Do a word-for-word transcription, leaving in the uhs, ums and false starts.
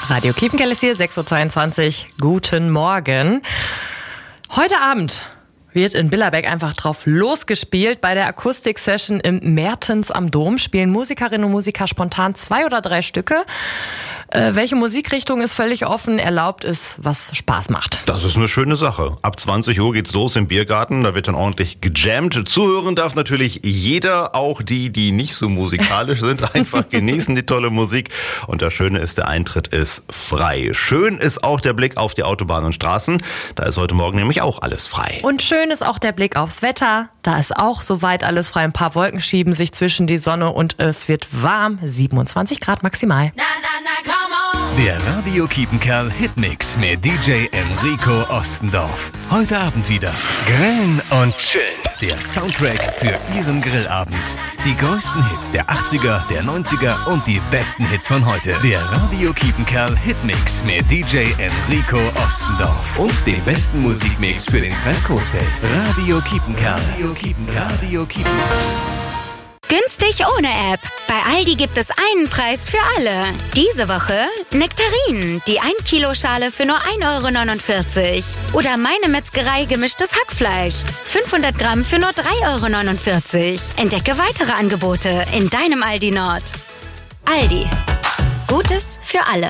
Radio Kiepenkerl ist hier, sechs Uhr zweiundzwanzig. Guten Morgen. Heute Abend wird in Billerbeck einfach drauf losgespielt. Bei der Akustik-Session im Mertens am Dom spielen Musikerinnen und Musiker spontan zwei oder drei Stücke. Äh, welche Musikrichtung ist völlig offen, erlaubt ist, was Spaß macht. Das ist eine schöne Sache. Ab zwanzig Uhr geht's los im Biergarten, da wird dann ordentlich gejammt. Zuhören darf natürlich jeder, auch die, die nicht so musikalisch sind, einfach genießen die tolle Musik. Und das Schöne ist, der Eintritt ist frei. Schön ist auch der Blick auf die Autobahnen und Straßen. Da ist heute Morgen nämlich auch alles frei. Und schön ist auch der Blick aufs Wetter. Da ist auch soweit alles frei. Ein paar Wolken schieben sich zwischen die Sonne und es wird warm. siebenundzwanzig Grad maximal. Na, na, na, come on. Der Radio Kiepenkerl Hitmix mit D J Enrico Ostendorf. Heute Abend wieder Grillen und Chillen. Der Soundtrack für Ihren Grillabend. Die größten Hits der achtziger, der neunziger und die besten Hits von heute. Der Radio Kiepenkerl Hitmix mit D J Enrico Ostendorf. Und den besten Musikmix für den Kreis Coesfeld. Radio Kiepenkerl. Radio Kiepenkerl. Radio Kiepenkerl. Günstig ohne App. Bei Aldi gibt es einen Preis für alle. Diese Woche Nektarinen, die ein Kilo Schale für nur ein Euro neunundvierzig. Oder Meine Metzgerei gemischtes Hackfleisch. fünfhundert Gramm für nur drei Euro neunundvierzig. Entdecke weitere Angebote in deinem Aldi Nord. Aldi. Gutes für alle.